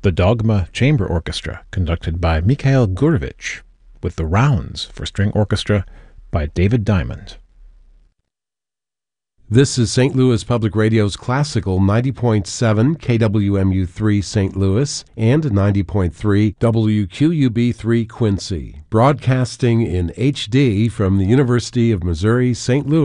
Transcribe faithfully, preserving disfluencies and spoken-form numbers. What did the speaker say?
The Dogma Chamber Orchestra, conducted by Mikhail Gurevich, with the Rounds for String Orchestra by David Diamond. This is Saint Louis Public Radio's classical ninety point seven K W M U three Saint Louis and ninety point three W Q U B three Quincy, broadcasting in H D from the University of Missouri Saint Louis.